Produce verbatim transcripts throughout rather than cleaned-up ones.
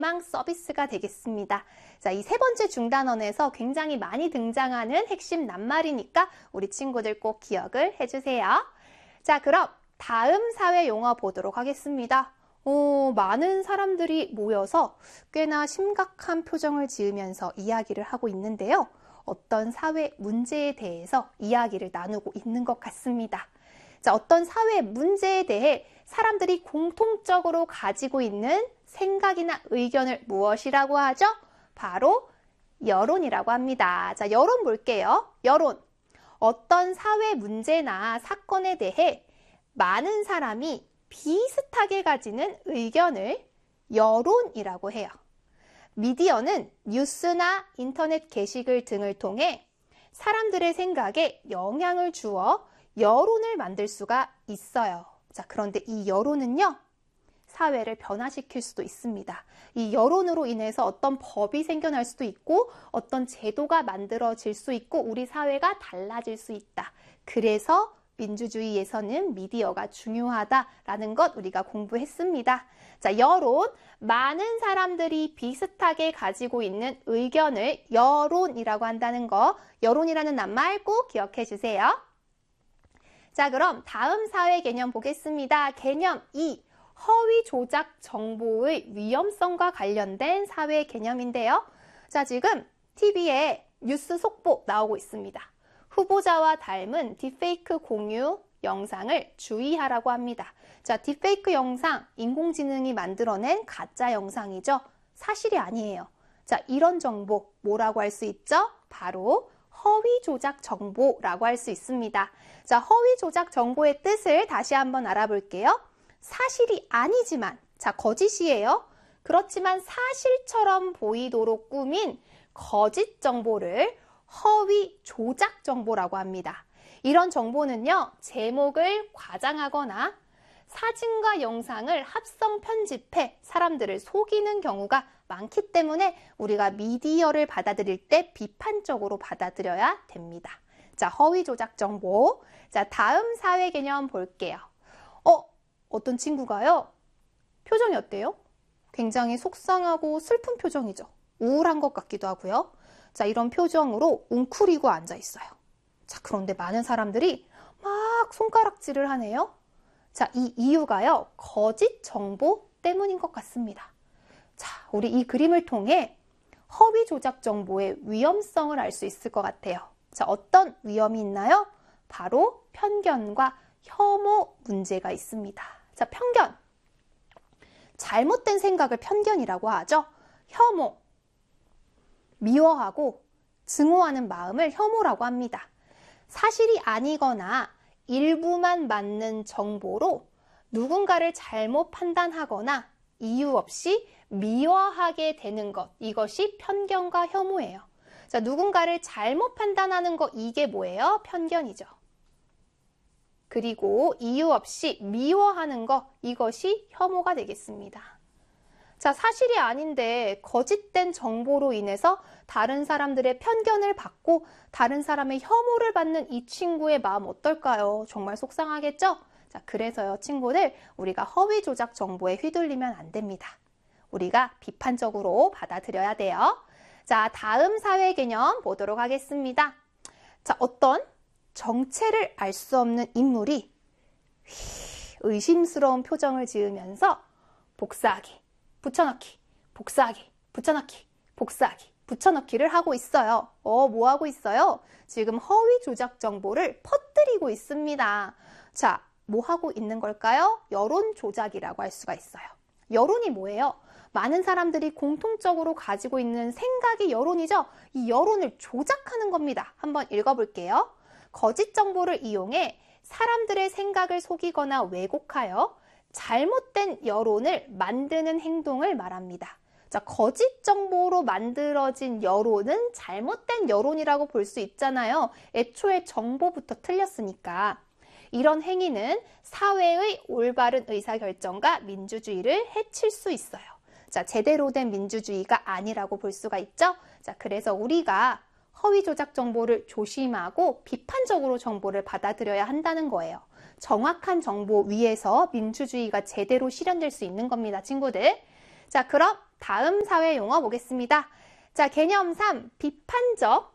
망 서비스가 되겠습니다. 자, 이 세 번째 중단원에서 굉장히 많이 등장하는 핵심 낱말이니까 우리 친구들 꼭 기억을 해주세요. 자, 그럼 다음 사회 용어 보도록 하겠습니다. 오, 많은 사람들이 모여서 꽤나 심각한 표정을 지으면서 이야기를 하고 있는데요. 어떤 사회 문제에 대해서 이야기를 나누고 있는 것 같습니다. 자, 어떤 사회 문제에 대해 사람들이 공통적으로 가지고 있는 생각이나 의견을 무엇이라고 하죠? 바로 여론이라고 합니다. 자, 여론 볼게요. 여론. 어떤 사회 문제나 사건에 대해 많은 사람이 비슷하게 가지는 의견을 여론이라고 해요. 미디어는 뉴스나 인터넷 게시글 등을 통해 사람들의 생각에 영향을 주어 여론을 만들 수가 있어요. 자, 그런데 이 여론은요, 사회를 변화시킬 수도 있습니다. 이 여론으로 인해서 어떤 법이 생겨날 수도 있고 어떤 제도가 만들어질 수 있고 우리 사회가 달라질 수 있다. 그래서 민주주의에서는 미디어가 중요하다라는 것 우리가 공부했습니다. 자, 여론, 많은 사람들이 비슷하게 가지고 있는 의견을 여론이라고 한다는 거, 여론이라는 낱말 꼭 기억해 주세요. 자, 그럼 다음 사회 개념 보겠습니다. 개념 이, 허위 조작 정보의 위험성과 관련된 사회 개념인데요. 자, 지금 티비에 뉴스 속보 나오고 있습니다. 후보자와 닮은 딥페이크 공유 영상을 주의하라고 합니다. 자, 딥페이크 영상, 인공지능이 만들어낸 가짜 영상이죠. 사실이 아니에요. 자, 이런 정보 뭐라고 할 수 있죠? 바로 허위 조작 정보라고 할 수 있습니다. 자, 허위 조작 정보의 뜻을 다시 한번 알아볼게요. 사실이 아니지만, 자, 거짓이에요. 그렇지만 사실처럼 보이도록 꾸민 거짓 정보를 허위 조작 정보라고 합니다. 이런 정보는요, 제목을 과장하거나 사진과 영상을 합성 편집해 사람들을 속이는 경우가 많기 때문에 우리가 미디어를 받아들일 때 비판적으로 받아들여야 됩니다. 자, 허위 조작 정보. 자, 다음 사회 개념 볼게요. 어, 어떤 친구가요, 표정이 어때요? 굉장히 속상하고 슬픈 표정이죠. 우울한 것 같기도 하고요. 자, 이런 표정으로 웅크리고 앉아 있어요. 자, 그런데 많은 사람들이 막 손가락질을 하네요. 자, 이 이유가요, 거짓 정보 때문인 것 같습니다. 자, 우리 이 그림을 통해 허위 조작 정보의 위험성을 알 수 있을 것 같아요. 자, 어떤 위험이 있나요? 바로 편견과 혐오 문제가 있습니다. 자, 편견. 잘못된 생각을 편견이라고 하죠. 혐오. 미워하고 증오하는 마음을 혐오라고 합니다. 사실이 아니거나 일부만 맞는 정보로 누군가를 잘못 판단하거나 이유 없이 미워하게 되는 것, 이것이 편견과 혐오예요. 자, 누군가를 잘못 판단하는 것, 이게 뭐예요? 편견이죠. 그리고 이유 없이 미워하는 것, 이것이 혐오가 되겠습니다. 자, 사실이 아닌데 거짓된 정보로 인해서 다른 사람들의 편견을 받고 다른 사람의 혐오를 받는 이 친구의 마음 어떨까요? 정말 속상하겠죠? 자, 그래서요, 친구들, 우리가 허위 조작 정보에 휘둘리면 안 됩니다. 우리가 비판적으로 받아들여야 돼요. 자, 다음 사회 개념 보도록 하겠습니다. 자, 어떤 정체를 알 수 없는 인물이 의심스러운 표정을 지으면서 복사하기, 붙여넣기, 복사하기, 붙여넣기, 복사하기, 붙여넣기를 하고 있어요. 어, 뭐 하고 있어요? 지금 허위 조작 정보를 퍼뜨리고 있습니다. 자, 뭐 하고 있는 걸까요? 여론 조작이라고 할 수가 있어요. 여론이 뭐예요? 많은 사람들이 공통적으로 가지고 있는 생각이 여론이죠. 이 여론을 조작하는 겁니다. 한번 읽어볼게요. 거짓 정보를 이용해 사람들의 생각을 속이거나 왜곡하여 잘못된 여론을 만드는 행동을 말합니다. 자, 거짓 정보로 만들어진 여론은 잘못된 여론이라고 볼 수 있잖아요. 애초에 정보부터 틀렸으니까. 이런 행위는 사회의 올바른 의사결정과 민주주의를 해칠 수 있어요. 자, 제대로 된 민주주의가 아니라고 볼 수가 있죠. 자, 그래서 우리가 허위 조작 정보를 조심하고 비판적으로 정보를 받아들여야 한다는 거예요. 정확한 정보 위에서 민주주의가 제대로 실현될 수 있는 겁니다, 친구들. 자, 그럼 다음 사회 용어 보겠습니다. 자, 개념 삼, 비판적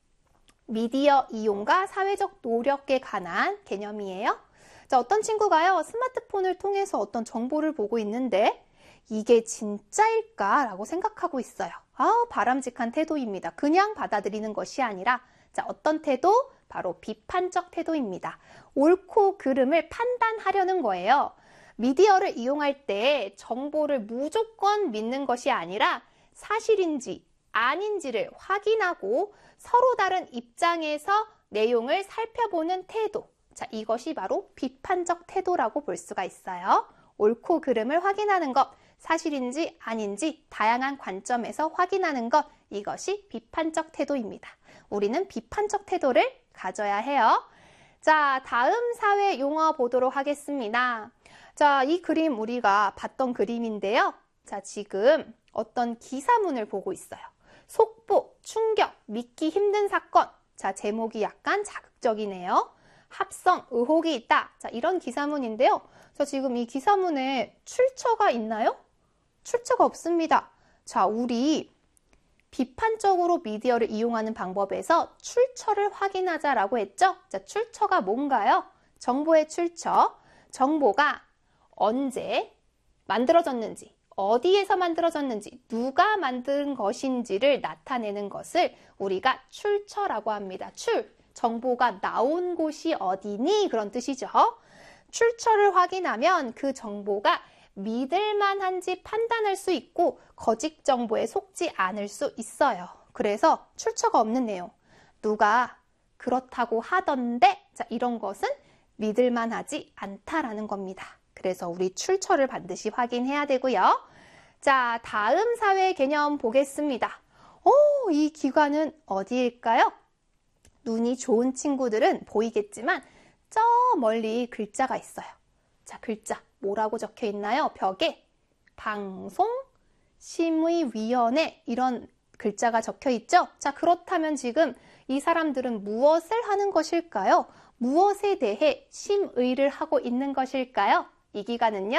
미디어 이용과 사회적 노력에 관한 개념이에요. 자, 어떤 친구가요, 스마트폰을 통해서 어떤 정보를 보고 있는데 이게 진짜일까? 라고 생각하고 있어요. 아, 바람직한 태도입니다. 그냥 받아들이는 것이 아니라, 자, 어떤 태도? 바로 비판적 태도입니다. 옳고 그름을 판단하려는 거예요. 미디어를 이용할 때 정보를 무조건 믿는 것이 아니라 사실인지 아닌지를 확인하고 서로 다른 입장에서 내용을 살펴보는 태도. 자, 이것이 바로 비판적 태도라고 볼 수가 있어요. 옳고 그름을 확인하는 것, 사실인지 아닌지 다양한 관점에서 확인하는 것, 이것이 비판적 태도입니다. 우리는 비판적 태도를 가져야 해요. 자, 다음 사회 용어 보도록 하겠습니다. 자, 이 그림 우리가 봤던 그림인데요. 자, 지금 어떤 기사문을 보고 있어요. 속보, 충격, 믿기 힘든 사건. 자, 제목이 약간 자극적이네요. 합성, 의혹이 있다. 자, 이런 기사문인데요. 자, 지금 이 기사문에 출처가 있나요? 출처가 없습니다. 자, 우리 비판적으로 미디어를 이용하는 방법에서 출처를 확인하자라고 했죠? 자, 출처가 뭔가요? 정보의 출처. 정보가 언제 만들어졌는지, 어디에서 만들어졌는지, 누가 만든 것인지를 나타내는 것을 우리가 출처라고 합니다. 출, 정보가 나온 곳이 어디니? 그런 뜻이죠. 출처를 확인하면 그 정보가 믿을만한지 판단할 수 있고 거짓 정보에 속지 않을 수 있어요. 그래서 출처가 없는 내용, 누가 그렇다고 하던데, 자, 이런 것은 믿을만하지 않다라는 겁니다. 그래서 우리 출처를 반드시 확인해야 되고요. 자, 다음 사회 개념 보겠습니다. 오, 이 기관은 어디일까요? 눈이 좋은 친구들은 보이겠지만 저 멀리 글자가 있어요. 자, 글자 뭐라고 적혀 있나요? 벽에 방송심의위원회 이런 글자가 적혀 있죠? 자, 그렇다면 지금 이 사람들은 무엇을 하는 것일까요? 무엇에 대해 심의를 하고 있는 것일까요? 이 기관은요,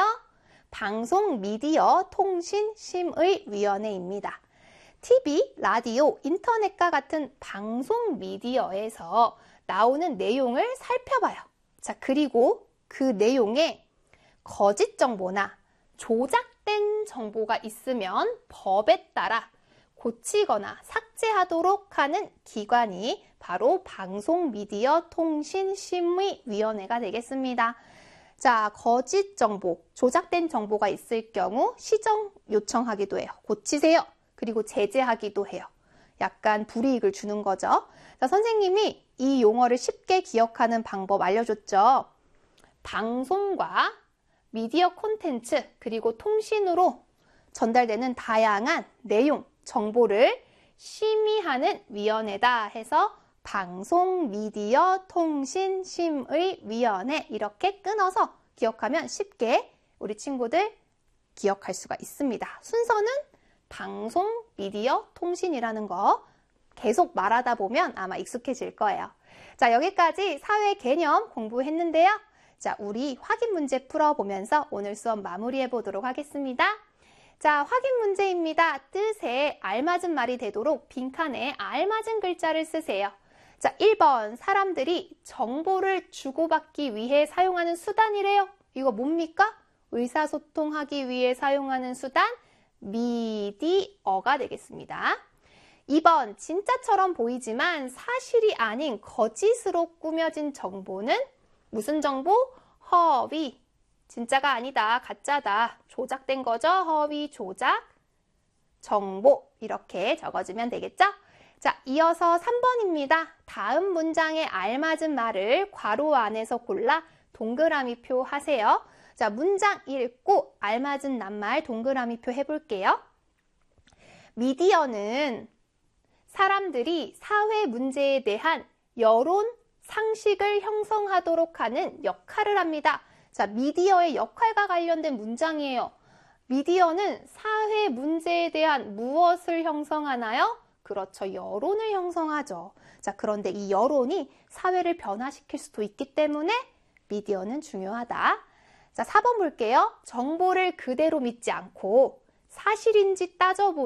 방송미디어통신심의위원회입니다. 티비, 라디오, 인터넷과 같은 방송 미디어에서 나오는 내용을 살펴봐요. 자, 그리고 그 내용에 거짓 정보나 조작된 정보가 있으면 법에 따라 고치거나 삭제하도록 하는 기관이 바로 방송미디어통신심의위원회가 되겠습니다. 자, 거짓 정보, 조작된 정보가 있을 경우 시정 요청하기도 해요. 고치세요. 그리고 제재하기도 해요. 약간 불이익을 주는 거죠. 자, 선생님이 이 용어를 쉽게 기억하는 방법 알려줬죠. 방송과 미디어 콘텐츠 그리고 통신으로 전달되는 다양한 내용, 정보를 심의하는 위원회다 해서 방송미디어통신심의위원회 이렇게 끊어서 기억하면 쉽게 우리 친구들 기억할 수가 있습니다. 순서는 방송미디어통신이라는 거 계속 말하다 보면 아마 익숙해질 거예요. 자, 여기까지 사회 개념 공부했는데요. 자, 우리 확인 문제 풀어보면서 오늘 수업 마무리해 보도록 하겠습니다. 자, 확인 문제입니다. 뜻에 알맞은 말이 되도록 빈칸에 알맞은 글자를 쓰세요. 자, 일 번 사람들이 정보를 주고받기 위해 사용하는 수단이래요. 이거 뭡니까? 의사소통하기 위해 사용하는 수단 미디어가 되겠습니다. 이 번 진짜처럼 보이지만 사실이 아닌 거짓으로 꾸며진 정보는 무슨 정보? 허위. 진짜가 아니다. 가짜다. 조작된 거죠? 허위, 조작, 정보. 이렇게 적어주면 되겠죠? 자, 이어서 삼 번입니다. 다음 문장에 알맞은 말을 괄호 안에서 골라 동그라미표 하세요. 자, 문장 읽고 알맞은 낱말 동그라미표 해볼게요. 미디어는 사람들이 사회 문제에 대한 여론, 상식을 형성하도록 하는 역할을 합니다. 자, 미디어의 역할과 관련된 문장이에요. 미디어는 사회 문제에 대한 무엇을 형성하나요? 그렇죠. 여론을 형성하죠. 자, 그런데 이 여론이 사회를 변화시킬 수도 있기 때문에 미디어는 중요하다. 자, 사 번 볼게요. 정보를 그대로 믿지 않고 사실인지 따져보는